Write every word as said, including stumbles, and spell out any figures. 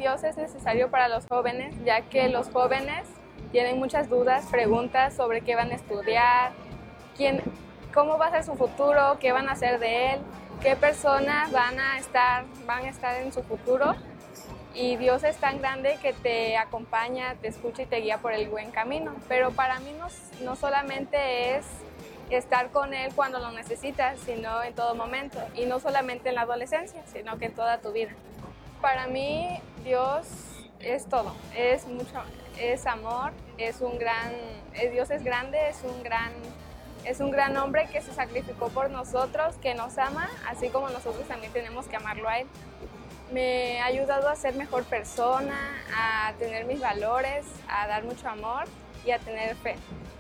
Dios es necesario para los jóvenes, ya que los jóvenes tienen muchas dudas, preguntas sobre qué van a estudiar, quién, cómo va a ser su futuro, qué van a hacer de él, qué personas van a estar, van a estar en su futuro. Y Dios es tan grande que te acompaña, te escucha y te guía por el buen camino. Pero para mí no, no solamente es estar con Él cuando lo necesitas, sino en todo momento. Y no solamente en la adolescencia, sino que en toda tu vida. Para mí Dios es todo, es mucho, es amor, es un gran, Dios es grande, es un gran, es un gran hombre que se sacrificó por nosotros, que nos ama, así como nosotros también tenemos que amarlo a Él. Me ha ayudado a ser mejor persona, a tener mis valores, a dar mucho amor y a tener fe.